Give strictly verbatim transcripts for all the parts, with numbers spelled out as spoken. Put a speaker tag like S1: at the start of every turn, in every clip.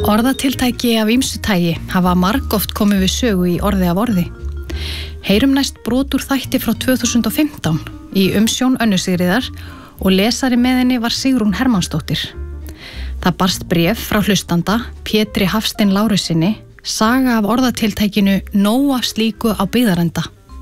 S1: Orðatiltæki af ýmsu tagi hafa margoft komið við sögu í orði af orði. Heyrum næst brot úr þætti frá tvö þúsund og fimmtán í umsjón Önnu Sigríðar og lesari með henni var Sigrún Hermannsdóttir. Það barst bréf frá hlustanda Pétri Hafstein Lárusinni, saga af orðatiltækinu Nóg af slíku á Byggðarenda.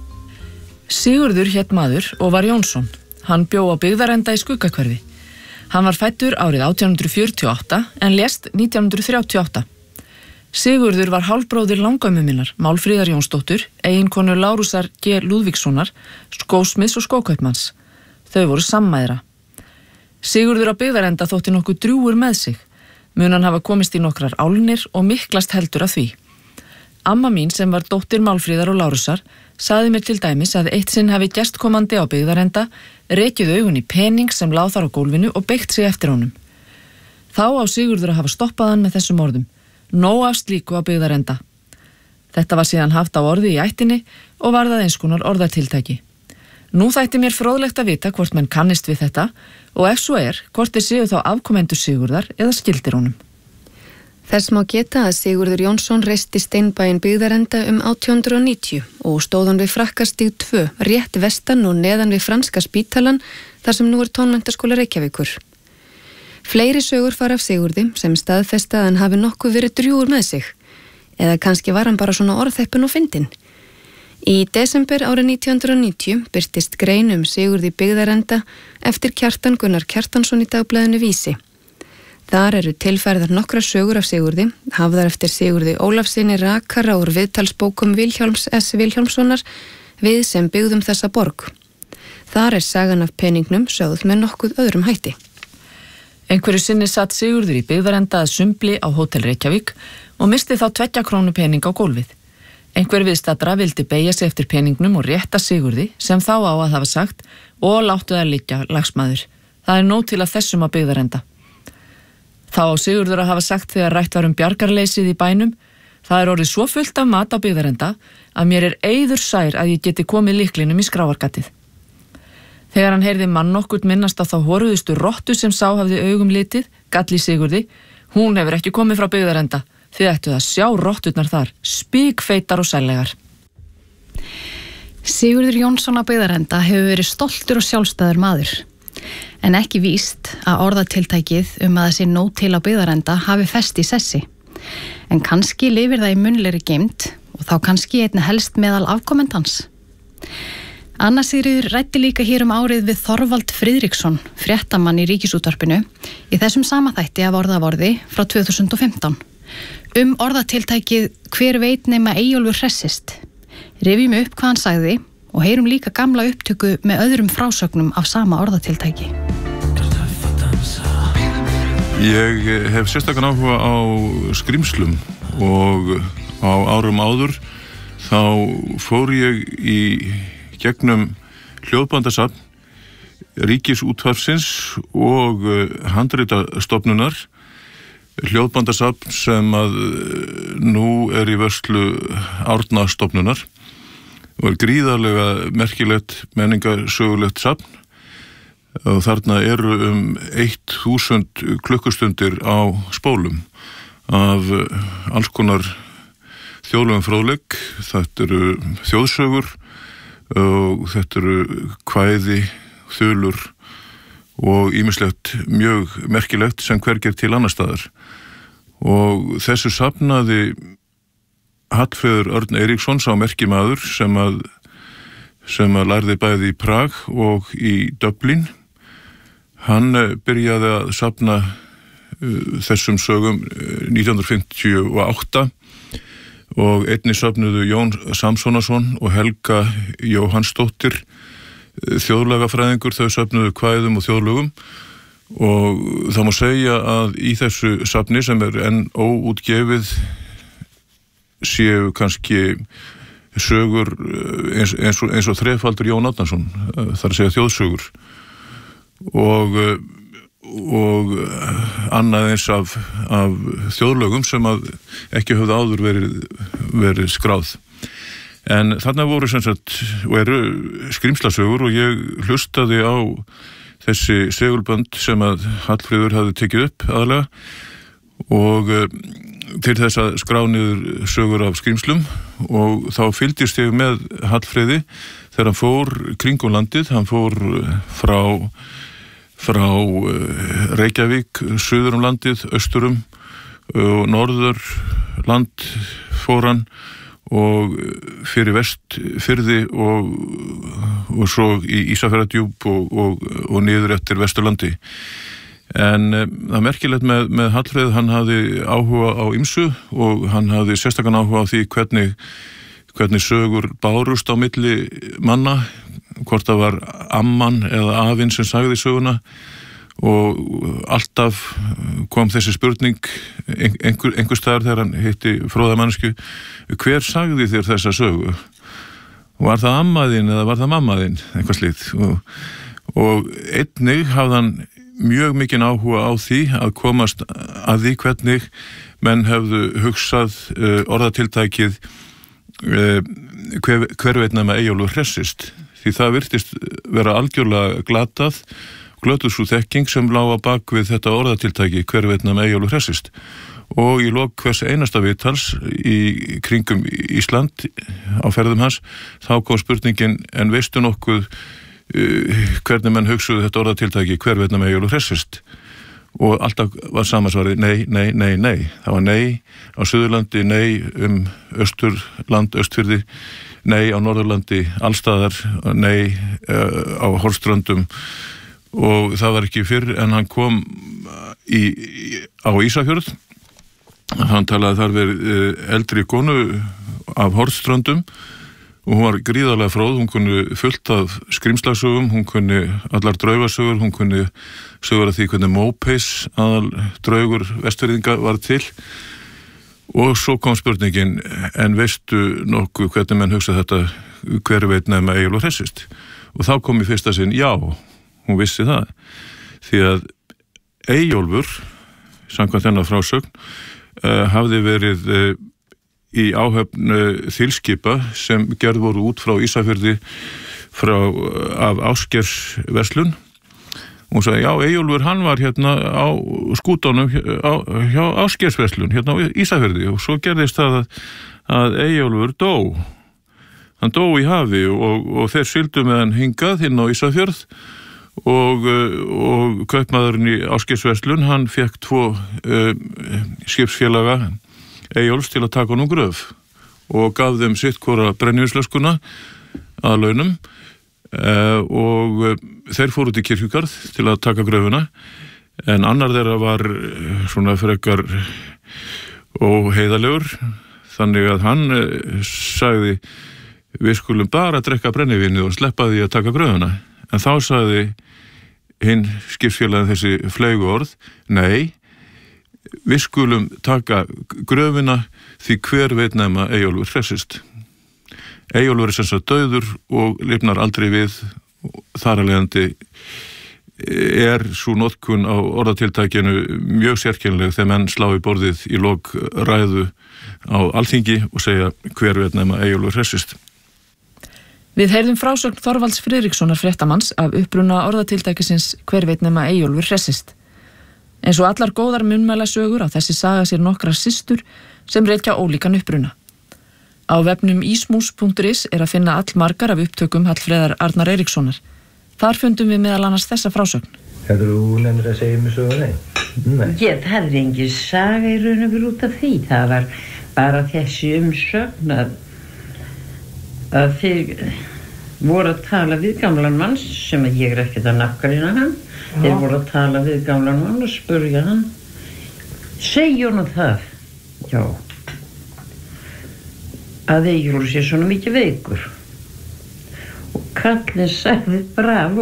S2: Sigurður hét maður og var Jónsson. Hann bjó á Byggðarenda í Skuggahverfi. Hann var fæddur árið átján hundruð fjörutíu og átta en lést nítján hundruð þrjátíu og átta. Sigurður var hálfbróðir langömmu minnar, Málfríðar Jónsdóttur, eiginkonu Lárusar G. Lúðvíkssonar, skósmiðs og skókaupmanns. Þau voru sammæðra. Sigurður á Byggðarenda þótti nokkuð drjúgur með sig. Mun hann hafa komist í nokkrar álnir og miklast heldur af því. Amma mín sem var dóttir Málfríðar og Lárusar sagði mér til dæmis að eitt sinn hafi gestkomandi á Byggðarenda rekið augun í pening sem lá þar á gólfinu og beygt sig eftir honum. Þá á Sigurður að hafa stoppað hann með þessum orðum: Nóg af slíku á Byggðarenda. Þetta var síðan haft á orði í ættinni og var það eins konar orðatiltæki. Nú þætti mér fróðlegt að vita hvort menn kannist við þetta og ef svo er, hvort þeir séu þá afkomendur Sigurðar eða skildir honum.
S3: Þess má geta að Sigurður Jónsson reisti steinbæinn Byggðarenda um átján hundruð og níutíu og stóð hann við Frakkastíg tvö, rétt vestan og neðan við Franska spítalan, þar sem nú er Tónmenntaskóla Reykjavíkur. Fleiri sögur fara af Sigurði sem staðfesta að hann hafi nokkuð verið drjúgur með sig, eða kannski var hann bara svona orðheppinn og fyndinn. Í desember árið nítján hundruð og níutíu birtist grein um Sigurði Byggðarenda eftir Kjartan Gunnar Kjartansson í dagblaðinu Vísi. Þar eru tilfærðar nokkra sögur af Sigurði, hafðar eftir Sigurði Ólafssyni rakara úr viðtalsbókum Vilhjálms S. Vilhjálmssonar við sem byggðum þessa borg. Þar er sagan af peningnum sögð með nokkuð öðrum hætti.
S2: Einhverju sinni satt Sigurður í Byggðarenda að sumbli á Hótel Reykjavík og misti þá tveggja krónu pening á gólfið. Einhver viðstaddra vildi beygja sig eftir peningnum og rétta Sigurði sem þá á að hafa sagt: og láttu það liggja, lagsmaður. Það er nóg til að þessum á Byggðarenda. Þá á Sigurður að hafa sagt þegar rætt var um bjargarleysið í bænum: það er orðið svo fullt af mat á Byggðarenda að mér er eiður sær að ég geti komið lyklinum í skráargatið. Þegar hann heyrði mann nokkurt minnast á þá horuðustu rottu sem sá hafði augum litið, galli Sigurði: hún hefur ekki komið frá Byggðarenda, þið ættuð að sjá rotturnar þar, spíkfeitar og sællegar.
S1: Sigurður Jónsson á Byggðarenda hefur verið stoltur og sjálfstæður maður. En ekki víst að orðatiltækið um að þessi nóg til á Byggðarenda hafi fest í sessi. En kannski lifir það í munnlegri geymd og þá kannski einna helst meðal afkomendans. Anna Sigríður ræddi líka hér um árið við Þorvald Friðriksson, fréttamann í Ríkisútvarpinu, í þessum sama þætti af orða af orði frá tvö þúsund og fimmtán. Um orðatiltækið Hver veit nema Eyjólfur hressist. Rifjum upp hvað hann sagði og heyrum líka gamla upptöku með öðrum frásögnum af sama orðatiltæki.
S4: Ég hef sérstakann áhuga á skrímslum og á árum áður þá fór ég í gegnum hljóðbandasafn Ríkisútvarpsins og handritastofnunar, hljóðbandasafn sem að nú er í vörslu Árnastofnunar og er gríðarlega merkilegt menningarsögulegt safn og þarna eru um eitt þúsund klukkustundir á spólum af alls konar þjóðlegum fróðleik. Þetta eru þjóðsögur og þetta eru kvæði, þulur og ýmislegt mjög merkilegt sem hvergi er til annar staðar. Og þessu safnaði Hallfreður Örn Eiríksson, sá merkimaður sem að, sem að lærði bæði í Prag og í Dublin. Hann byrjaði að safna uh, þessum sögum nítján hundruð fimmtíu og átta og einnig safnuðu Jón Samsonason og Helga Jóhannsdóttir, þjóðlagafræðingur, þau safnuðu kvæðum og þjóðlögum og það má segja að í þessu safni sem er enn óútgefið séu kannski sögur eins, eins, og, eins og þrefaldur Jón Árnason, þar að segja þjóðsögur og, og annað eins af, af þjóðlögum sem að ekki höfðu áður verið, verið skráð. En þarna voru sem sagt, og eru skrímslasögur og ég hlustaði á þessi segulbönd sem að Hallfreður hafði tekið upp aðalega og til þess að skrá niður sögur af skrímslum og þá fylgdist ég með Hallfreði þegar hann fór kringum landið, hann fór frá, frá Reykjavík, suður um landið, austurum og norður land fór hann og fyrir Vestfirði og, og svo í Ísafjarðardjúp og, og, og niður eftir Vesturlandi. En um, það er merkilegt með, með Hallfreð, hann hafði áhuga á ýmsu og hann hafði sérstakann áhuga á því hvernig, hvernig sögur bárust á milli manna, hvort það var amman eða afinn sem sagði söguna og alltaf kom þessi spurning einhver, einhver staðar þegar hann hitti fróða mannsku, hver sagði þér þessa sögu? Var það ammaðinn eða var það mammaðinn? Eitthvað slíkt. Og, og einnig hafði hann mjög mikinn áhuga á því að komast að því hvernig menn hefðu hugsað uh, orðatiltækið uh, hver, hver veit nema Eyjólfur hressist, því það virtist vera algjörlega glatað, glötuð sú þekking sem lá á bak við þetta orðatiltæki hver veit nema Eyjólfur hressist. Og í lok hvers einasta vitals í kringum Ísland á ferðum hans, þá kom spurningin, en veistu nokkuð Uh, hvernig menn hugsuðu þetta orðatiltæki hver veit nema Eyjólfur hressist, og alltaf var samansvarið nei, nei, nei, nei. Það var nei á Suðurlandi, nei um Austurland, Austfirði, nei á Norðurlandi, allstaðar, nei uh, á Hornströndum, og það var ekki fyrr en hann kom í, í, á Ísafjörð. Hann talaði þar við uh, eldri konu af Hornströndum og hún var gríðarlega fróð, hún kunni fullt af skrímslasögum, hún kunni allar draugasugur, hún kunni sögur af því hvernig Mópeis, aðal draugur Vestfirðinga, var til. Og svo kom spurningin, en veistu nokkuð hvernig menn hugsa þetta hver veit nema Eyjólfur hressist? Og þá kom í fyrsta sinn, já, hún vissi það. Því að Eyjólfur, samkvæmt þennan frásögn, uh, hafði verið uh, í áhöfn þilskipa sem gerð voru út frá Ísafirði frá af Ásgeirsverslun. Hún sagði, já, Eyjólfur, hann var hérna á skútunum á, hjá Ásgeirsverslun, hérna á Ísafirði, og svo gerðist það að, að Eyjólfur dó. Hann dó í hafi og, og þeir sigldu með hann hingað inn á Ísafjörð og, og kaupmaðurinn í Ásgeirsverslun, hann fekk tvo uh, skipsfélaga Eyjólfs til að taka honum gröf og gaf þeim sitt hvora brennivínsflöskuna að launum uh, og uh, þeir fóru út í kirkjugarð til að taka gröfuna, en annar þeirra var uh, svona frekar óheiðalegur, þannig að hann uh, sagði, við skulum bara drekka brennivínu og sleppa því að taka gröfuna. En þá sagði hinn skipsfélaginn þessi fleygu orð, nei, við skulum taka gröfina því hver veit nema Eyjólfur hressist. Eyjólfur er sem sagt dauður og lifnar aldrei við, þar að leiðandi er sú notkun á orðatiltækinu mjög sérkennileg þegar menn slá í borðið í lok ræðu á Alþingi og segja hver veit nema Eyjólfur hressist.
S2: Við heyrðum frásögn Þorvalds Friðrikssonar fréttamanns af uppruna orðatiltækisins hver veit nema Eyjólfur hressist. Eins og allar góðar munnmælasögur á þessi saga sér nokkrar systur sem rekja ólíkan uppruna. Á vefnum ismus punktur is er að finna allmargar af upptökum Hallfreðar Arnar Eiríkssonar. Þar fundum við meðal annars þessa frásögn.
S5: Hefur þú nefnir að segja mig sögur, nei? Nei.
S6: Ég, það er engin saga í raun og veru út af því. Það var bara þessi umsögn að, að þeir voru að tala við gamlan mann sem ég er ekkert að nafngrina hann. Þeir voru að tala við gamlan mann og spurja hann, segja honum það, já, að Eyjólfur sé svona mikið veikur. Og kallinn sagði bravo.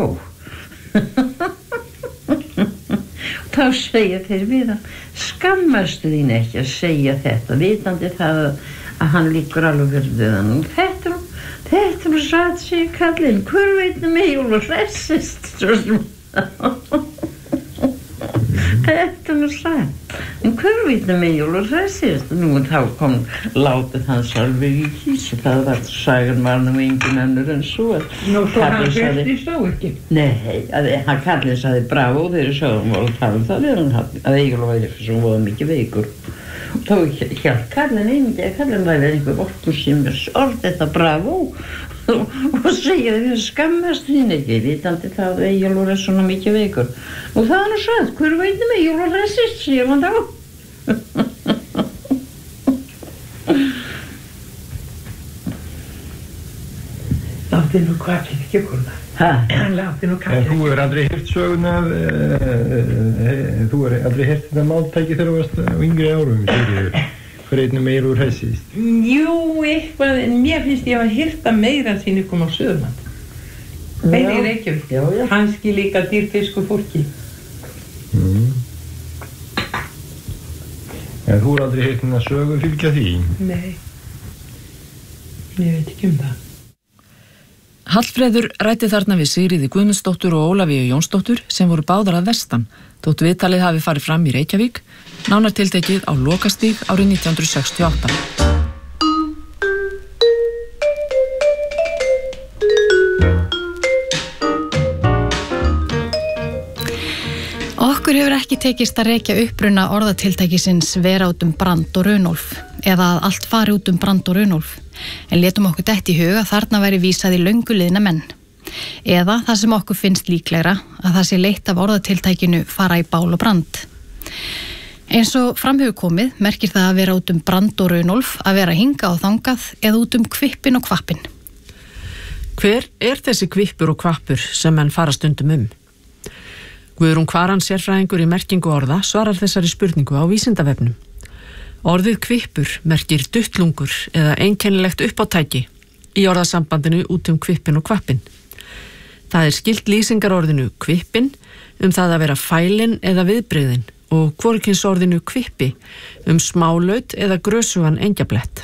S6: Þá segja þeir við hann, skammastu þín ekki að segja þetta, vitandi það að, að hann liggur alveg við hann. Þetta, þetta nú satt sig kallinn, hver veit um Eyjólfur hressist, svo sem þetta nú satt, en hver veit um Eyjólfur hressist? Nú þá kom látið hans alveg í kýs og það var sagan var nú engin önnur en svo.
S7: Nú svo hann hressist þá ekki?
S6: Nei, að, hann kallinn sagði bravo þegar sögum voru að tala um það við hann að Eyjólfur væri svo voða mikið veikur. Þá hjálp kallin einnig að kallin væri einhver orku sem er orð þetta bravo og, og segja þau skammast þín ekki, vitandi það að Eyjólfur er svona mikið veikur. Og það er nú satt, hver veit um Eyjólfur resist, sér hann þá.
S7: Látti nú kaffið ekki kona.
S6: Hæ?
S7: Hann látti nú kaffið.
S5: En þú er aldrei heyrt söguna, uh, þú er aldrei heyrt þetta máltæki þegar þú varst á yngri árum, Sigríður. Hver einnig meira úr hessist?
S7: Jú, eitthvað, en mér finnst ég að hýrta meira sín ykkur á Suðurland. Meira í Reykjavík.
S6: Já, já.
S7: Kannski líka dýrfisku fólki.
S5: Mm. En þú er aldrei heyrt hérna sögu fylgja því?
S7: Nei. Ég veit ekki um það.
S2: Hallfreður rætti þarna við Sigríði Guðmundsdóttur og Ólafíu Jónsdóttur sem voru báðar að vestan, þótt viðtalið hafi farið fram í Reykjavík, nánar tiltekið á Lokastíg árið nítján hundruð sextíu og átta.
S1: Okkur hefur ekki tekist að rekja uppruna orðatiltækisins vera út um Brand og Runólf eða að allt fari út um Brand og Runólf, en létum okkur dett í hug að þarna væri vísað í löngu liðna menn. Eða það sem okkur finnst líklegra að það sé leitt af orðatiltækinu fara í bál og brand. Eins og framhefur komið merkir það að vera út um Brand og Runólf að vera hinga og þangað eða út um kvippin og kvappin.
S2: Hver er þessi kvippur og kvappur sem menn fara stundum um? Guðrún Kvaran, sérfræðingur í merkingu orða, svarar þessari spurningu á Vísindavefnum. Orðið kvippur merkir duttlungur eða einkennilegt uppátæki í orðasambandinu út um kvippin og kvappin. Það er skylt lýsingarorðinu kvippin um það að vera fælin eða viðbrigðin og hvorugkynsorðinu kvippi um smálaut eða grösugan engjablett.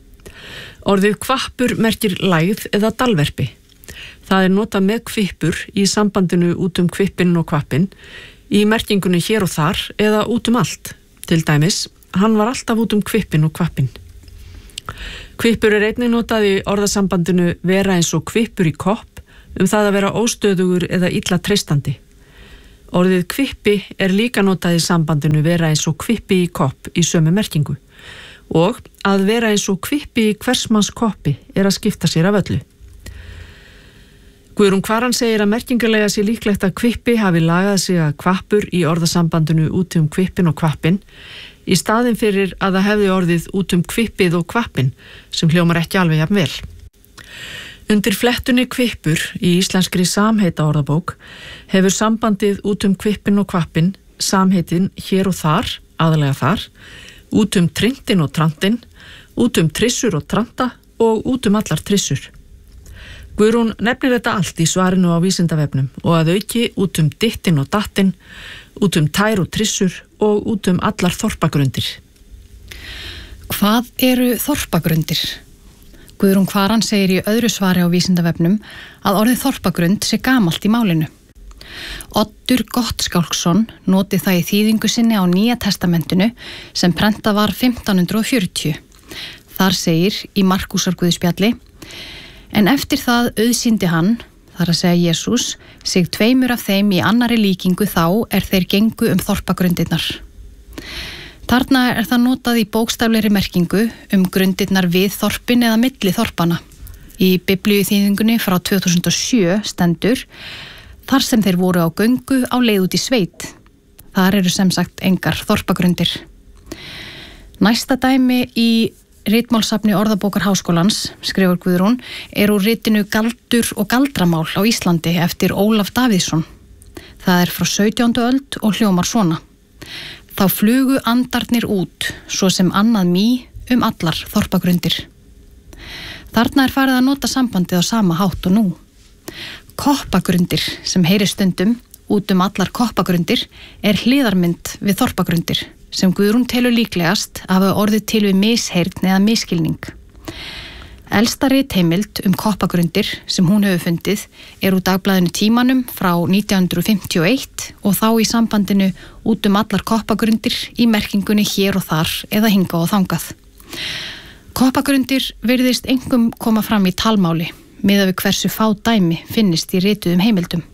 S2: Orðið kvappur merkir lægð eða dalverpi. Það er notað með kvippur í sambandinu út um kvippin og kvappin í merkingunni hér og þar eða út um allt. Til dæmis, hann var alltaf út um kvippin og kvappin. Kvippur er einnig notað í orðasambandinu vera eins og kvippur í kopp um það að vera óstöðugur eða illa treystandi. Orðið kvippi er líka notað í sambandinu vera eins og kvippi í kopp í sömu merkingu og að vera eins og kvippi í hversmanns koppi er að skipta sér af öllu. Guðrún Kvaran segir að merkingarlega sé líklegt að kvippi hafi lagað sig að kvappur í orðasambandinu út um kvippin og kvappin í staðin fyrir að það hefði orðið út um kvippið og kvappin sem hljómar ekki alveg jafn vel. Undir flettunni kvippur í íslenskri samheita orðabók hefur sambandið út um kvippin og kvappin samheitin hér og þar, aðalega þar, út um trintin og trantin, út um trissur og tranta og út um allar trissur. Guðrún nefnir þetta allt í svarinu á Vísindavefnum og að auki út um dittin og dattin, út um tær og trissur og út um allar þorpagrundir.
S1: Hvað eru þorpagrundir? Guðrún Kvaran segir í öðru svari á Vísindavefnum að orðið þorpagrund sé gamalt í málinu. Oddur Gottskálksson noti það í þýðingu sinni á Nýja testamentinu sem prentað var fimmtán hundruð og fjörutíu. Þar segir í Markúsarguðspjalli: En eftir það auðsýndi hann, þar að segja Jesús, sig tveimur af þeim í annari líkingu þá er þeir gengu um þorpagrundirnar. Þarna er það notað í bókstaflegri merkingu um grundirnar við þorpin eða milli þorpana. Í biblíuþýðingunni frá tvö þúsund og sjö stendur: Þar sem þeir voru á göngu á leið út í sveit. Þar eru sem sagt engar þorpagrundir. Næsta dæmi í ritmálsafni Orðabókar Háskólans, skrifar Guðrún, er úr ritinu Galdur og galdramál á Íslandi eftir Ólaf Davíðsson. Það er frá sautjándu öld og hljómar svona: Þá flugu andarnir út, svo sem annað mý um allar þorpagrundir. Þarna er farið að nota sambandið á sama hátt og nú. Koppagrundir, sem heyri stundum út um allar koppagrundir, er hliðarmynd við þorpagrundir, sem Guðrún telur líklegast að hafa orðið til við misheyrn eða miskilning. Elsta ritheimild um koppagrundir sem hún hefur fundið er úr dagblaðinu Tímanum frá nítján hundruð fimmtíu og eitt og þá í sambandinu út um allar koppagrundir í merkingunni hér og þar eða hingað og þangað. Koppagrundir virðist einkum koma fram í talmáli miðað við hversu fá dæmi finnist í rituðum heimildum.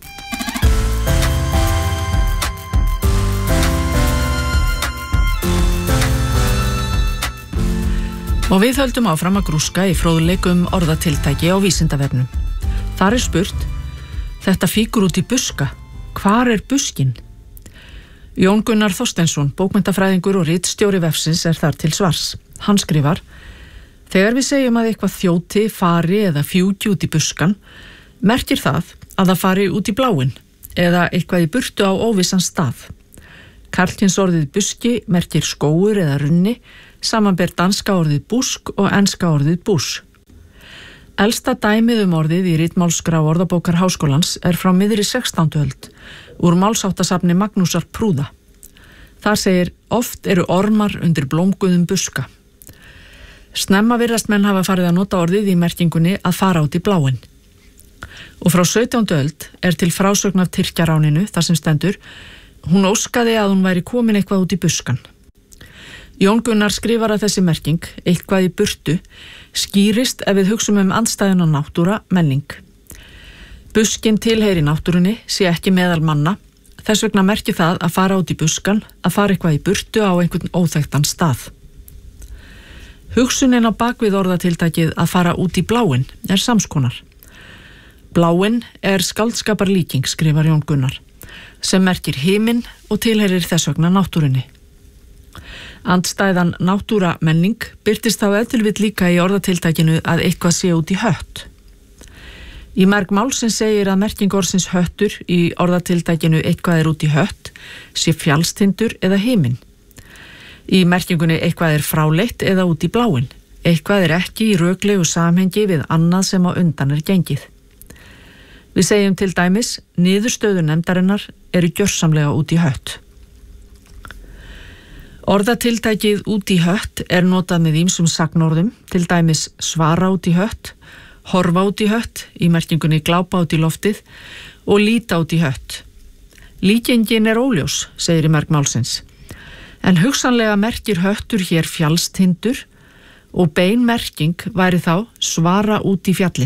S2: Og við höldum áfram að grúska í fróðleikum orðatiltæki á Vísindavefnum. Þar er spurt: þetta fíkur út í buska. Hvar er buskinn? Jón Gunnar Þorsteinsson, bókmenntafræðingur og ritstjóri vefsins, er þar til svars. Hann skrifar: þegar við segjum að eitthvað þjóti, fari eða fjúki út í buskan, merkir það að það fari út í bláinn eða eitthvað í burtu á óvissan stað. Karlkyns orðið buski merkir skógur eða runni, samanber danska orðið busk og enska orðið bús. Elsta dæmið um orðið í ritmálsskrá Orðabókar Háskólans er frá miðri sextándu öld, úr málsháttasafni Magnúsar Prúða. Þar segir: oft eru ormar undir blómguðum buska. Snemma virðast menn hafa farið að nota orðið í merkingunni að fara út í bláinn. Og frá sautjándu öld er til frásögn af Tyrkjaráninu þar sem stendur: hún óskaði að hún væri komin eitthvað út í buskan. Jón Gunnar skrifar að þessi merking, eitthvað í burtu, skýrist ef við hugsum um andstæðuna náttúra, menning. Buskinn tilheyri náttúrunni, sé ekki meðal manna, þess vegna merkir það að fara út í buskan, að fara eitthvað í burtu á einhvern óþekktan stað. Hugsunin á bakvið orðatiltækið að fara út í bláinn er samskonar. Bláinn er skáldskaparlíking, skrifar Jón Gunnar, sem merkir himinn og tilheyrir þess vegna náttúrunni. Andstæðan náttúra menning birtist þá ef til vill líka í orðatiltækinu að eitthvað sé út í hött. Í merg málsins segir að merking orðsins höttur í orðatiltækinu eitthvað er út í hött sé fjallstindur eða himinn. Í merkingunni eitthvað er fráleitt eða út í bláinn. Eitthvað er ekki í röklegu samhengi við annað sem á undan er gengið. Við segjum til dæmis: niðurstöður nefndarinnar eru gjörsamlega út í hött. Orðatiltækið út í hött er notað með ýmsum sagnorðum, til dæmis svara út í hött, horfa út í hött í merkingunni glápa út í loftið og líta út í hött. Líkingin er óljós, segir í merg málsins, en hugsanlega merkir höttur hér fjallstindur og bein merking væri þá svara út í fjallið.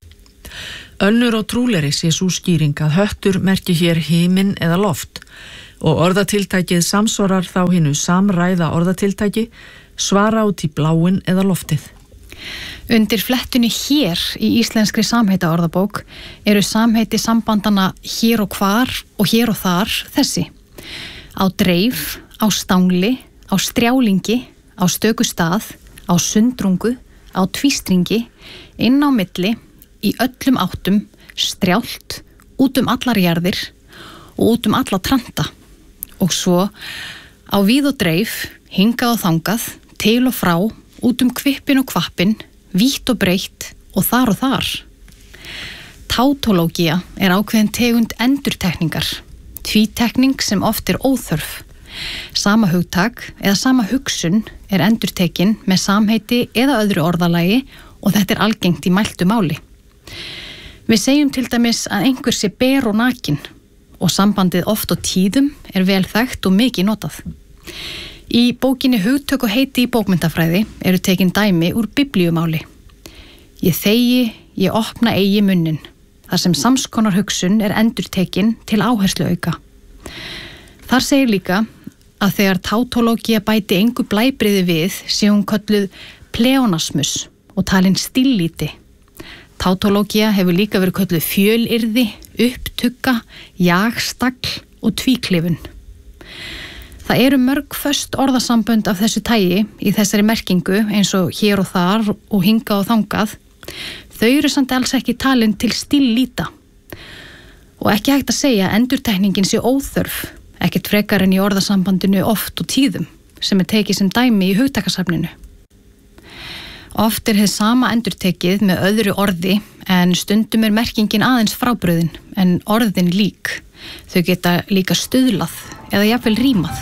S2: Önnur og trúlegri sé sú skýring að höttur merki hér himinn eða loft, og orðatiltækið samsvarar þá hinu samræða orðatiltæki svara út í bláinn eða loftið.
S1: Undir flettunni hér í íslenskri samheitaorðabók eru samheiti sambandana hér og hvar og hér og þar þessi: á dreif, á stangli, á strjálingi, á stöku stað, á sundrungu, á tvístringi, inn á milli, í öllum áttum, strjált, út um allar jarðir og út um alla tranta. Og svo á víð og dreif, hingað og þangað, til og frá, út um kvippin og kvappin, vítt og breitt og þar og þar. Tautológía er ákveðin tegund endurtekningar, tvítekning sem oft er óþörf. Sama hugtak eða sama hugsun er endurtekin með samheiti eða öðru orðalagi og þetta er algengt í mæltu máli. Við segjum til dæmis að einhver sé ber og nakin, og sambandið oft og tíðum er vel þekkt og mikið notað. Í bókinni Hugtök og heiti í bókmenntafræði eru tekin dæmi úr biblíumáli. Ég þegi, ég opna eigi munnin, þar sem samskonar hugsun er endurtekin til áherslu auka. Þar segir líka að þegar tautológía bæti engu blæbriði við sé hún kölluð pleonasmus og talin stillíti. Tautológía hefur líka verið kölluð fjölyrði, upptugga, jagstagl og tvíklifun. Það eru mörg föst orðasambönd af þessu tagi í þessari merkingu eins og hér og þar og hingað og þangað. Þau eru samt alls ekki talin til stillíta. Og ekki hægt að segja að endurtekningin sé óþörf, ekkert frekar en í orðasambandinu oft og tíðum, sem er tekið sem dæmi í hugtakasafninu. Oft er hið sama endurtekið með öðru orði en stundum er merkingin aðeins frábrugðin en orðin lík. Þau geta líka stuðlað eða jafnvel rímað.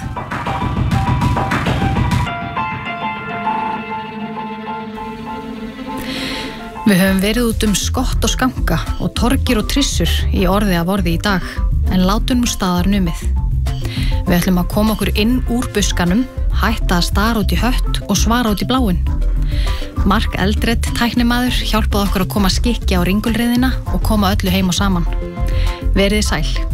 S1: Við höfum verið út um skott og skanka og torgir og trissur í orði af orði í dag, en látum nú staðar numið. Við ætlum að koma okkur inn úr buskanum, hætta að stara út í hött og svara út í bláinn. Mark Eldred, tæknimaður, hjálpaði okkur að koma skikki á ringulreiðina og koma öllu heim og saman. Verið sæl.